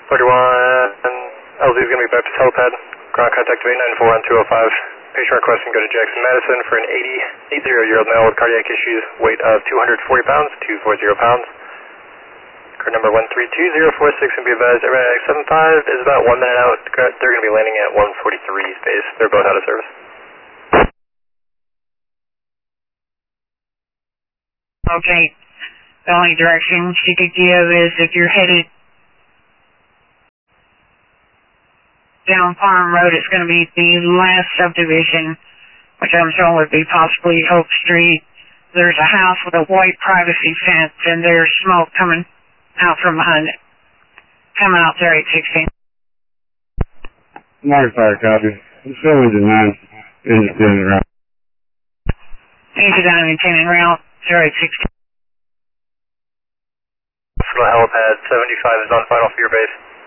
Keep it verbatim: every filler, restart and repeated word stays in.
forty-one, L Z is going to be back to helipad. Ground contact of eight nine four one two oh five. Patient requesting go to Jackson Madison for an eighty, eighty-year-old male with cardiac issues, weight of two hundred forty pounds, two hundred forty pounds. Car number one three two zero four six and be advised, everybody X seven five is about one minute out. They're going to be landing at one forty-three space. They're both out of service. Okay. The only direction she could give is if you're headed down Farm Road, it's going to be the last subdivision, which I'm sure would be possibly Oak Street. There's a house with a white privacy fence, and there's smoke coming out from behind it. Coming out there, eight sixteen. Mark Fire copy. seven to nine. Engine ten and route. Engine nine and ten en route, zero eight sixteen. Helipad seventy-five is on final for your base.